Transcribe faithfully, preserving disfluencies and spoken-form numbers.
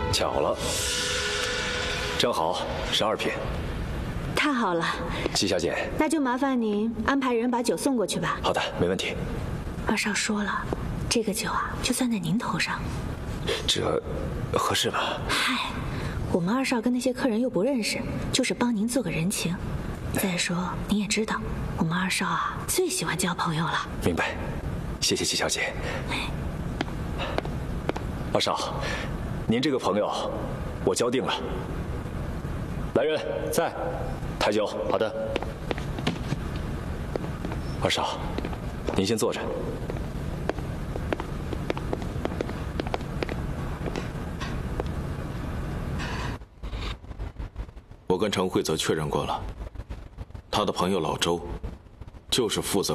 巧了，正好十二品。 太好了， 季小姐， 那就麻烦您安排人把酒送过去吧。 好的，没问题。 二少说了，这个酒啊，就算在您头上。 这合适吗？ 嗨，我们二少跟那些客人又不认识，就是帮您做个人情。再说您也知道，我们二少啊最喜欢交朋友了。 明白，谢谢季小姐。二少，您这个朋友，我交定了。来人，在，抬酒。 好的。 二少，您先坐着。 我跟程慧泽确认过了，他的朋友老周，就是负责